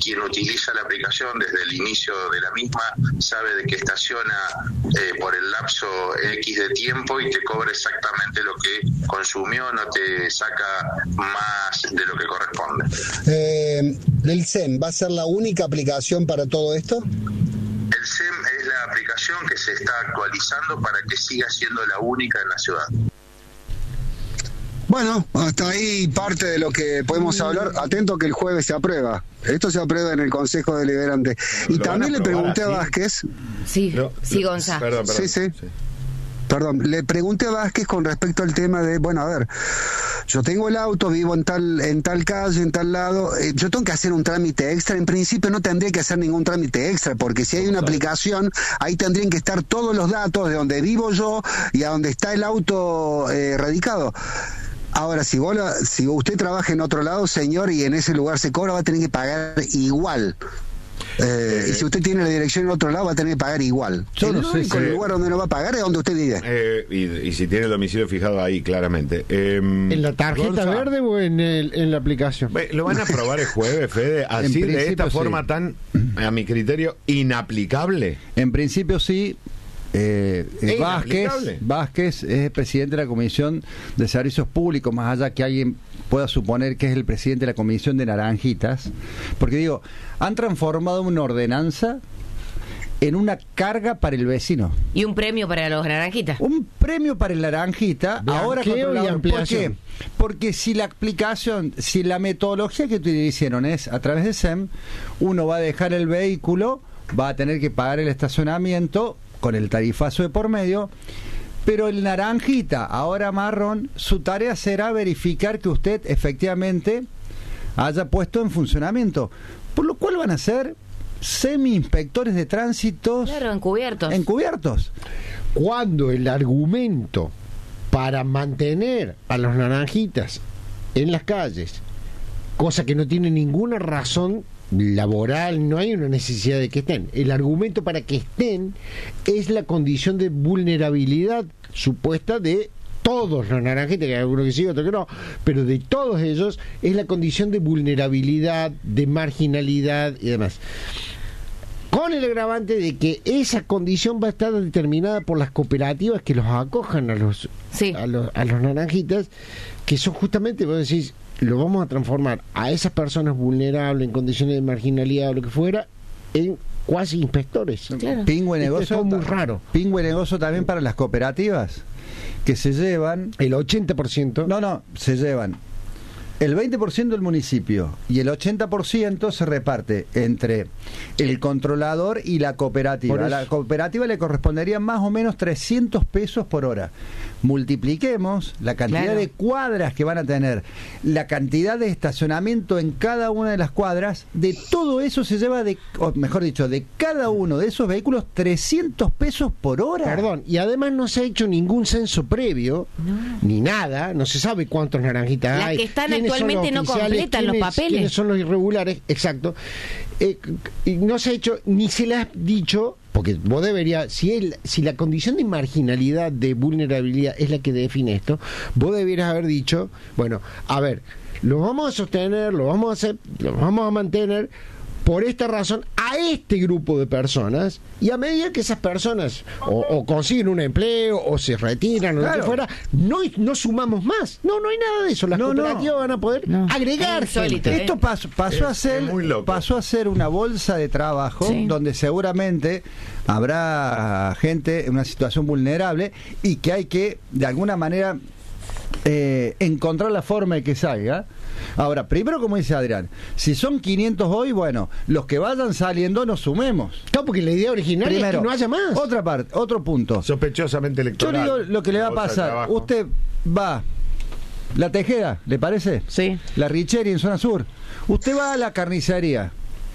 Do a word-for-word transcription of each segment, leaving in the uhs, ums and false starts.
quien utiliza la aplicación desde el inicio de la misma sabe de que estaciona eh, por el lapso X de tiempo y te cobra exactamente lo que consumió, no te saca más de lo que corresponde. Eh, ¿El S E M va a ser la única aplicación para todo esto? El S E M es la aplicación que se está actualizando para que siga siendo la única en la ciudad. Bueno, hasta ahí parte de lo que podemos hablar. Atento que el jueves se aprueba. Esto se aprueba en el Consejo Deliberante. Y Lo también le pregunté a ¿sí? Vázquez. Sí, Lo, sí, Gonza. Perdón, perdón. Sí, sí. sí. Perdón, le pregunté a Vázquez con respecto al tema de, bueno, a ver, yo tengo el auto, vivo en tal en tal calle, en tal lado, eh, yo tengo que hacer un trámite extra. En principio no tendría que hacer ningún trámite extra, porque si hay una aplicación, ahí tendrían que estar todos los datos de donde vivo yo y a donde está el auto eh, radicado. Ahora, si vos la, si usted trabaja en otro lado, señor, y en ese lugar se cobra, va a tener que pagar igual. Eh, eh, y si usted tiene la dirección en otro lado, va a tener que pagar igual. Yo el no único sé si... lugar donde no va a pagar es donde usted vive. Eh, y, y si tiene el domicilio fijado ahí, claramente. Eh, ¿En la tarjeta Gonza, verde o en, el, en la aplicación? ¿Lo van a aprobar el jueves, Fede? Así, de esta sí. forma tan, a mi criterio, inaplicable. En principio sí. Eh, ¿Es Vázquez, inaplicable? Vázquez es el presidente de la Comisión de Servicios Públicos, más allá que alguien pueda suponer que es el presidente de la Comisión de Naranjitas, porque digo, han transformado una ordenanza en una carga para el vecino. Y un premio para los naranjitas. Un premio para el naranjita, Blanqueo ahora y controlador. ¿Por ampliación. qué? Porque si la aplicación, si la metodología que hicieron es a través de S E M, uno va a dejar el vehículo, va a tener que pagar el estacionamiento con el tarifazo de por medio, pero el naranjita, ahora marrón, su tarea será verificar que usted efectivamente haya puesto en funcionamiento, por lo cual van a ser semi-inspectores de tránsito Claro, encubiertos. encubiertos. Cuando el argumento para mantener a los naranjitas en las calles, cosa que no tiene ninguna razón laboral, no hay una necesidad de que estén, el argumento para que estén es la condición de vulnerabilidad supuesta de todos los naranjitas, que hay algunos que sí, otros que no, pero de todos ellos es la condición de vulnerabilidad, de marginalidad y demás, con el agravante de que esa condición va a estar determinada por las cooperativas que los acojan a los, Sí. a los, a los naranjitas, que son justamente, vos decís, lo vamos a transformar a esas personas vulnerables en condiciones de marginalidad o lo que fuera en cuasi inspectores. Claro. Pingüe Esto negocio, es muy raro. pingüe negocio también para las cooperativas que se llevan, El ochenta por ciento no, no, se llevan el veinte por ciento del municipio y el ochenta por ciento se reparte entre el controlador y la cooperativa. Por A eso. la cooperativa le corresponderían más o menos trescientos pesos por hora. Multipliquemos la cantidad Claro. de cuadras que van a tener, la cantidad de estacionamiento en cada una de las cuadras, de todo eso se lleva, de, o mejor dicho, de cada uno de esos vehículos trescientos pesos por hora. Perdón, y además no se ha hecho ningún censo previo, No. ni nada, no se sabe cuántos naranjitas Las hay. que están quiénes son los actualmente no oficiales, completan los quiénes- papeles. quiénes son los irregulares, exacto. Eh, y no se ha hecho, ni se le ha dicho, porque vos deberías, si, el, si la condición de marginalidad, de vulnerabilidad es la que define esto, vos deberías haber dicho, bueno, a ver, lo vamos a sostener, lo vamos a hacer, lo vamos a mantener por esta razón a este grupo de personas, y a medida que esas personas o, o consiguen un empleo o se retiran o lo Claro. que fuera, no, no sumamos más. No, no hay nada de eso. Las No, no. cooperativas van a poder No. agregar Es insólito, gente. ¿eh? Esto pasó, pasó a Es- ser es muy loco. pasó a ser una bolsa de trabajo Sí. donde seguramente habrá gente en una situación vulnerable y que hay que de alguna manera eh, encontrar la forma de que salga. Ahora, primero, como dice Adrián, si son quinientos hoy, bueno, los que vayan saliendo nos sumemos. Claro, porque la idea original es Primero, que no haya más. otra parte, otro punto. Sospechosamente Yo electoral. le digo lo que le va a La bolsa de pasar. trabajo. Usted va, la Tejeda, ¿le parece? Sí. La Richeri en zona sur. Usted va a la carnicería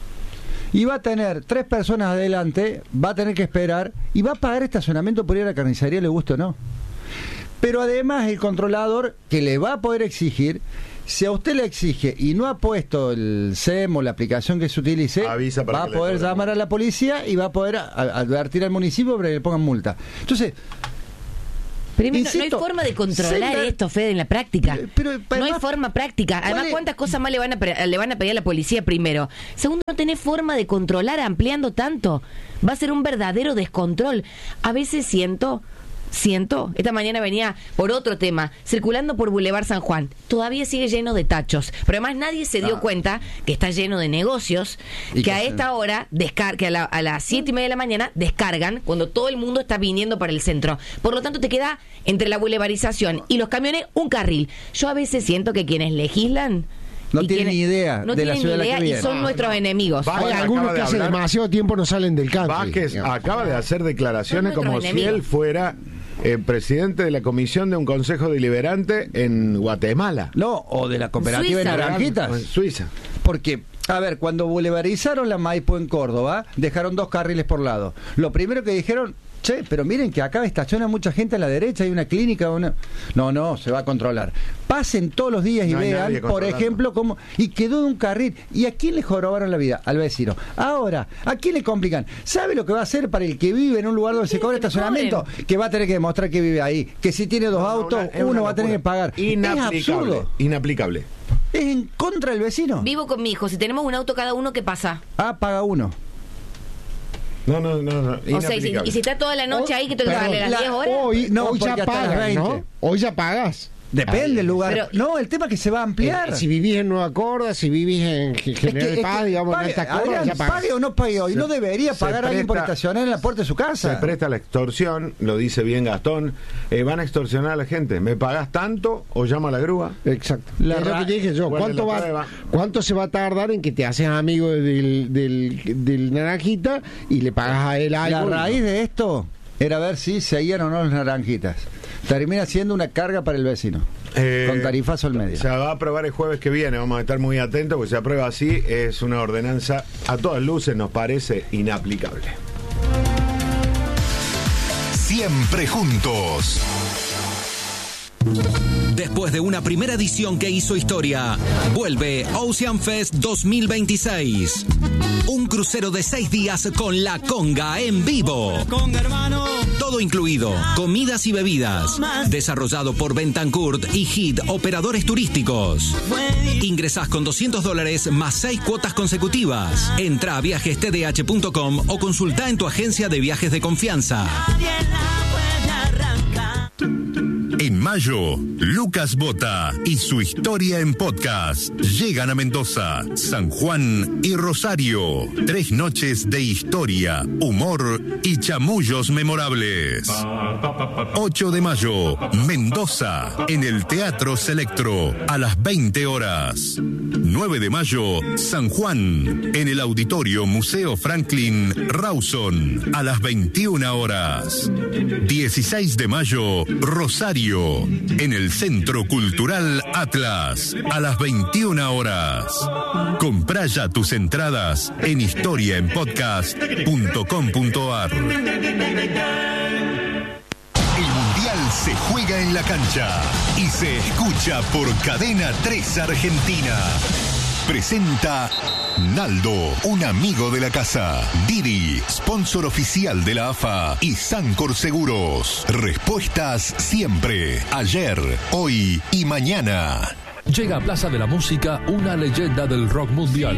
y va a tener tres personas adelante, va a tener que esperar y va a pagar estacionamiento por ir a la carnicería, le guste o no. Pero además el controlador que le va a poder exigir, si a usted le exige y no ha puesto el S E M o la aplicación que se utilice, Avisa para va a que le poder cobren llamar multa. a la policía y va a poder a- a- advertir al municipio para que le pongan multa. Entonces, Primero, Insisto, no hay forma de controlar senda- esto, Fede, en la práctica. Pero, pero, no hay además, forma práctica. Además, es? ¿cuántas cosas más le van, a, pe- le van a pedir a la policía primero? Segundo, no tenés forma de controlar ampliando tanto. Va a ser un verdadero descontrol. A veces siento... Siento, esta mañana venía por otro tema, circulando por Boulevard San Juan. Todavía sigue lleno de tachos. Pero además nadie se dio Ah. cuenta que está lleno de negocios, Y que que a se- esta hora, descar que a, la- a las siete y media de la mañana, descargan cuando todo el mundo está viniendo para el centro. Por lo tanto, te queda entre la boulevarización y los camiones un carril. Yo a veces siento que quienes legislan... No y tienen quienes- ni idea no de la tienen ciudad ni a la que idea y vienen. son Ah, nuestros enemigos. Va- Hay Acaba algunos de que hace hablar- demasiado tiempo no salen del country. Vázquez digamos. acaba de hacer declaraciones Son como nuestros si enemigos. él fuera eh, presidente de la comisión de un consejo deliberante en Guatemala, No, o de la cooperativa de Suiza. Naranjitas. o en Suiza. Porque, a ver, cuando boulevarizaron la Maipo en Córdoba, dejaron dos carriles por lado. Lo primero que dijeron, che, pero miren que acá estaciona mucha gente a la derecha, hay una clínica, una... No, no, se va a controlar. Pasen todos los días y No hay vean, nadie por controlando. ejemplo, cómo... Y quedó de un carril. ¿Y a quién le jorobaron la vida? Al vecino. Ahora, ¿a quién le complican? ¿Sabe lo que va a hacer para el que vive en un lugar donde se cobra que te estacionamiento? cobren. Que va a tener que demostrar que vive ahí. Que si tiene dos No, autos, una- es uno una va a tener que locura. pagar. Es Inaplicable. absurdo. Inaplicable. Es en contra del vecino. Vivo con mi hijo. Si tenemos un auto cada uno, ¿qué pasa? Ah, paga uno. No, no, no, no. O sea, y si, inaplicable. y si está toda la noche Oh, ahí, que tengo que perdón, darle las la- diez horas. Hoy, No, hoy ya porque hasta las pagas, ¿no? veinte. Hoy ya pagas. Depende Ay, del lugar. pero- no, el tema es que se va a ampliar. Eh, si vivís en Nueva Córdoba, si vivís en G- Es que- General es que Paz, digamos, pague, en esta Córdoba, Adrián, ya pagas. pague o no pague hoy. Se- no debería se pagar a alguien por presta- estacionar en la puerta de su casa. Se presta la extorsión, lo dice bien Gastón. Eh, van a extorsionar a la gente. ¿Me pagás tanto o llamo a la grúa? Exacto. La es lo ra- que te dije yo. ¿Cuál es ¿Cuánto, la va, prueba? ¿Cuánto se va a tardar en que te haces amigo del, del, del naranjita y le pagas a él algo? La raíz de esto era ver si seguían o no los naranjitas. Termina siendo una carga para el vecino. Eh, con tarifazo al medio. Se va a aprobar el jueves que viene, vamos a estar muy atentos, porque si se aprueba así, es una ordenanza a todas luces, nos parece inaplicable. Siempre juntos. Después de una primera edición que hizo historia, vuelve Ocean Fest dos mil veintiséis. Un crucero de seis días con La Conga en vivo. Todo incluido, comidas y bebidas. Desarrollado por Bentancourt y Hit Operadores Turísticos. Ingresás con doscientos dólares más seis cuotas consecutivas. Entra a viajes t d h punto com o consulta en tu agencia de viajes de confianza. En mayo, Lucas Bota y su historia en podcast llegan a Mendoza, San Juan y Rosario. Tres noches de historia, humor y chamullos memorables. ocho de mayo, Mendoza, en el Teatro Selectro, a las veinte horas. nueve de mayo, San Juan, en el Auditorio Museo Franklin Rawson, a las veintiuna horas. dieciséis de mayo, Rosario, en el Centro Cultural Atlas, a las veintiuna horas. Comprá ya tus entradas en historia en podcast punto com punto a r. El Mundial se juega en la cancha y se escucha por Cadena tres Argentina. Presenta Naldo, un amigo de la casa. Didi, sponsor oficial de la A F A y Sancor Seguros. Respuestas siempre, ayer, hoy y mañana. Llega a Plaza de la Música una leyenda del rock mundial.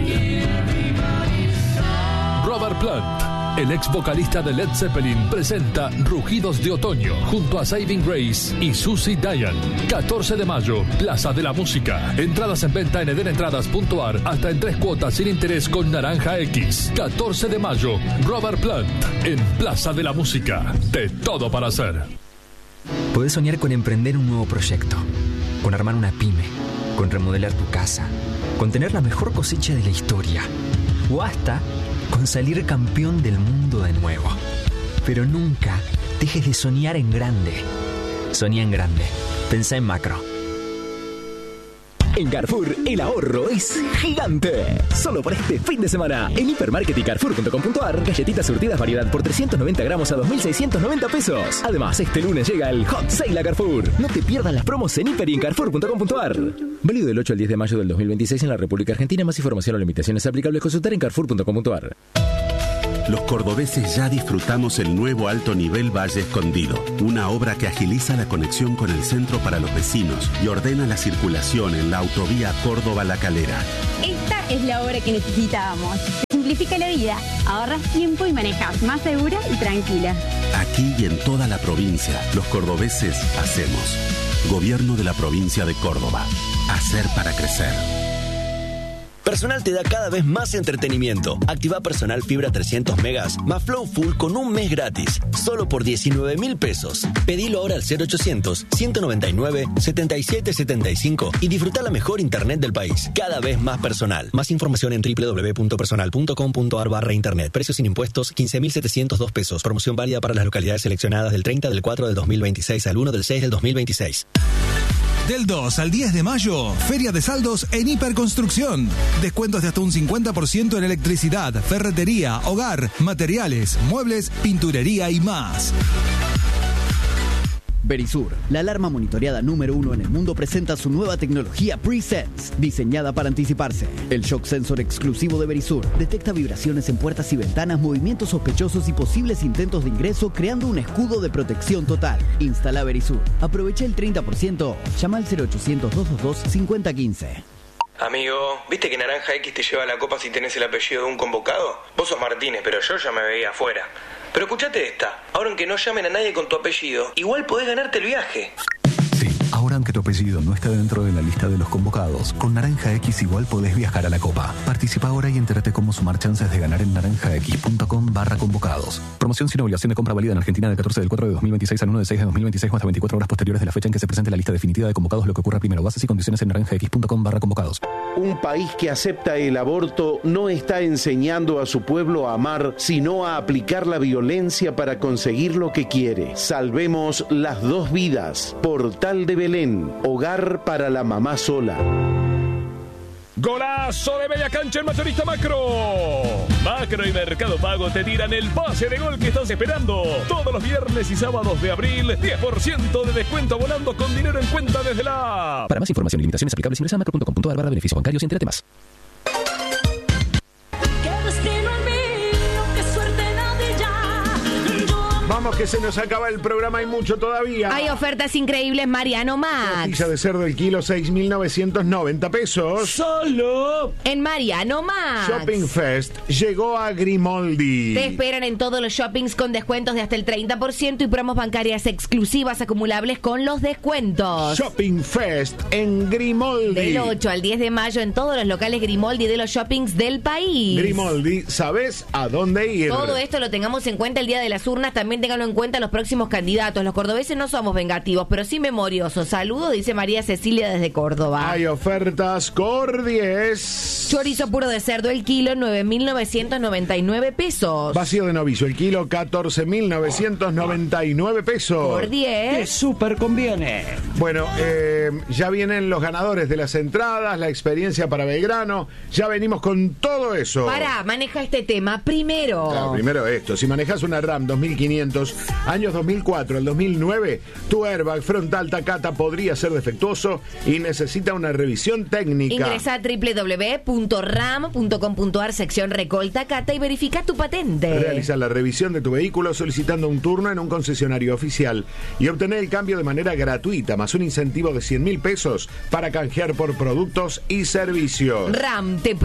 Robert Plant, el ex vocalista de Led Zeppelin, presenta Rugidos de Otoño junto a Saving Grace y Susie Diane. catorce de mayo, Plaza de la Música. Entradas en venta en edenentradas punto a r hasta en tres cuotas sin interés con Naranja X. catorce de mayo, Robert Plant en Plaza de la Música. De todo para hacer. Podés soñar con emprender un nuevo proyecto, con armar una pyme, con remodelar tu casa, con tener la mejor cosecha de la historia, o hasta con salir campeón del mundo de nuevo. Pero nunca dejes de soñar en grande. Soñá en grande. Pensá en macro. En Carrefour, el ahorro es gigante. Solo por este fin de semana, en Hipermarket y Carrefour punto com punto a r, galletitas surtidas variedad por trescientos noventa gramos a dos mil seiscientos noventa pesos. Además, este lunes llega el Hot Sale a Carrefour. No te pierdas las promos en Hiper y en Carrefour punto com punto a r. Válido del ocho al diez de mayo del dos mil veintiséis en la República Argentina. Más información o limitaciones aplicables consultar en Carrefour punto com punto a r. los cordobeses ya disfrutamos el nuevo alto nivel Valle Escondido, una obra que agiliza la conexión con el centro para los vecinos y ordena la circulación en la autovía Córdoba-La Calera. Esta es la obra que necesitábamos. Simplifica la vida, ahorras tiempo y manejas más segura y tranquila. Aquí y en toda la provincia, los cordobeses hacemos. Gobierno de la provincia de Córdoba. Hacer para crecer. Personal te da cada vez más entretenimiento. Activa Personal Fibra trescientos megas más Flow Full con un mes gratis. Solo por diecinueve mil pesos. Pedilo ahora al cero ochocientos, ciento noventa y nueve, setenta y siete setenta y cinco y disfruta la mejor internet del país. Cada vez más personal. Más información en doble u doble u doble u punto personal punto com punto a r barra internet. Precios sin impuestos, quince mil setecientos dos pesos. Promoción válida para las localidades seleccionadas del treinta del cuatro del dos mil veintiséis al uno del seis del dos mil veintiséis. Del dos al diez de mayo, Feria de Saldos en Hiperconstrucción. Descuentos de hasta un cincuenta por ciento en electricidad, ferretería, hogar, materiales, muebles, pinturería y más. Verisur, la alarma monitoreada número uno en el mundo, presenta su nueva tecnología Pre-Sense, diseñada para anticiparse. El shock sensor exclusivo de Verisur detecta vibraciones en puertas y ventanas, movimientos sospechosos y posibles intentos de ingreso, creando un escudo de protección total. Instala Verisur. Aprovecha el treinta por ciento. Llama al cero ochocientos, doscientos veintidós, cincuenta quince. Amigo, ¿viste que Naranja X te lleva la copa si tenés el apellido de un convocado? Vos sos Martínez, pero yo ya me veía afuera. Pero escuchate esta, ahora aunque no llamen a nadie con tu apellido, igual podés ganarte el viaje. Sí, ahora aunque tu apellido no esté dentro de la lista de los convocados, con Naranja X igual podés viajar a la Copa. Participa ahora y entérate cómo sumar chances de ganar en naranjax.com barra convocados. Promoción sin obligación de compra válida en Argentina del catorce del cuatro de dos mil veintiséis al uno del seis de dos mil veintiséis o hasta veinticuatro horas posteriores de la fecha en que se presente la lista definitiva de convocados, lo que ocurra primero. Bases y condiciones en naranjax.com barra convocados. Un país que acepta el aborto no está enseñando a su pueblo a amar, sino a aplicar la violencia para conseguir lo que quiere. Salvemos las dos vidas. Portal de Belén, hogar para la mamá sola. Golazo de media cancha en Mayorista Macro. Macro y Mercado Pago te tiran el pase de gol que estás esperando. Todos los viernes y sábados de abril, diez por ciento de descuento volando con dinero en cuenta desde la app. Para más información y limitaciones aplicables ingresa a macro punto com punto a r barra beneficios bancarios y entérate más. Vamos que se nos acaba el programa y mucho todavía. Hay ofertas increíbles, Mariano Max. Costilla de cerdo el kilo, seis mil novecientos noventa pesos. Solo en Mariano Max. Shopping Fest llegó a Grimoldi. Te esperan en todos los shoppings con descuentos de hasta el treinta por ciento y promos bancarias exclusivas acumulables con los descuentos. Shopping Fest en Grimoldi. Del ocho al diez de mayo en todos los locales Grimoldi de los shoppings del país. Grimoldi, ¿sabes a dónde ir? Todo esto lo tengamos en cuenta el día de las urnas. También ténganlo en cuenta los próximos candidatos. Los cordobeses no somos vengativos, pero sí memoriosos. Saludos, dice María Cecilia desde Córdoba. Hay ofertas Cordies. Chorizo puro de cerdo el kilo, nueve mil novecientos noventa y nueve pesos. Vacío de novillo el kilo, catorce mil novecientos noventa y nueve pesos. Cordies. ¡Te súper conviene! Bueno, eh, ya vienen los ganadores de las entradas, la experiencia para Belgrano. Ya venimos con todo eso. Pará, maneja este tema primero. Claro, primero esto. Si manejas una RAM dos mil quinientos, años dos mil cuatro al dos mil nueve, tu airbag frontal Takata podría ser defectuoso y necesita una revisión técnica. Ingresa a doble u doble u doble u punto ram punto com punto a r, sección Recol Takata, y verifica tu patente. Realiza la revisión de tu vehículo solicitando un turno en un concesionario oficial y obtener el cambio de manera gratuita, más un incentivo de cien mil pesos para canjear por productos y servicios. RAM te